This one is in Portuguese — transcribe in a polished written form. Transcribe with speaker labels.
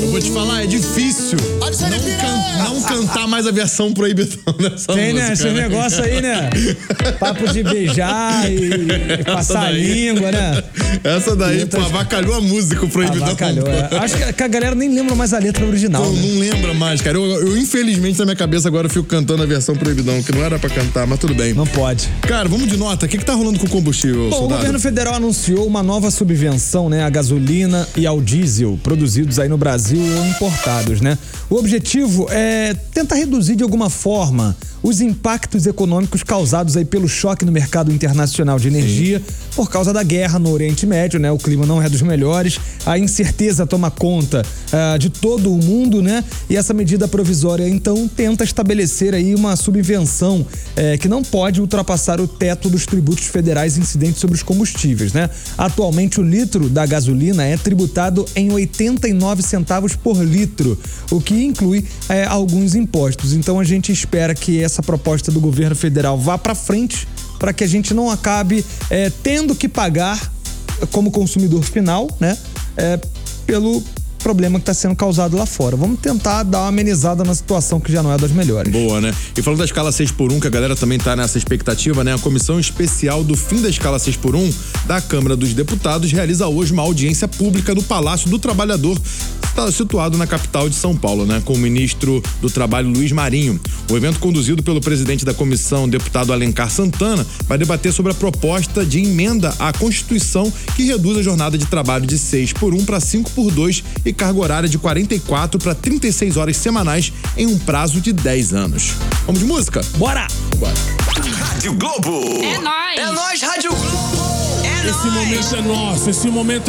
Speaker 1: Eu vou te falar, é difícil não cantar mais a versão proibidão dessa
Speaker 2: Tem,
Speaker 1: música.
Speaker 2: né? Esse negócio aí, né? Papo de beijar e passar a língua, né?
Speaker 1: Essa daí, pô, avacalhou a música, o proibidão.
Speaker 2: Avacalhou, é. Acho que a galera nem lembra mais a letra original.
Speaker 1: Pô,
Speaker 2: né?
Speaker 1: não lembra mais, cara. Eu, infelizmente, na minha cabeça agora eu fico cantando a versão proibidão, que não era pra cantar, mas tudo bem.
Speaker 2: Não pode.
Speaker 1: Cara, vamos de nota. O que tá rolando com o combustível,
Speaker 2: Bom,
Speaker 1: soldado?
Speaker 2: o governo federal anunciou uma nova subvenção, né, à gasolina e ao diesel, produzidos aí no Brasil ou importados, né? O objetivo é tentar reduzir de alguma forma os impactos econômicos causados aí pelo choque no mercado internacional de energia por causa da guerra no Oriente Médio, né? O clima não é dos melhores, a incerteza toma conta de todo o mundo, né? E essa medida provisória, então, tenta estabelecer aí uma subvenção que não pode ultrapassar o teto dos tributos federais incidentes sobre os combustíveis, né? Atualmente, o litro da gasolina é tributado em 89 centavos por litro, o que inclui alguns impostos. Então, a gente espera que essa proposta do governo federal vá para frente para que a gente não acabe tendo que pagar como consumidor final, né? Pelo problema que está sendo causado lá fora. Vamos tentar dar uma amenizada na situação que já não é das melhores.
Speaker 1: Boa, né? E falando da escala 6x1, que a galera também tá nessa expectativa, né? A comissão especial do fim da escala 6x1 da Câmara dos Deputados realiza hoje uma audiência pública no Palácio do Trabalhador, situado na capital de São Paulo, né? Com o ministro do Trabalho, Luiz Marinho. O evento, conduzido pelo presidente da comissão, deputado Alencar Santana, vai debater sobre a proposta de emenda à Constituição que reduz a jornada de trabalho de 6x1 para 5x2 e carga horária de 44 para 36 horas semanais em um prazo de 10 anos. Vamos de música?
Speaker 2: Bora!
Speaker 1: Bora.
Speaker 3: Rádio Globo.
Speaker 4: É nóis!
Speaker 3: É nóis, Rádio Globo. É
Speaker 5: Esse momento é nosso, esse momento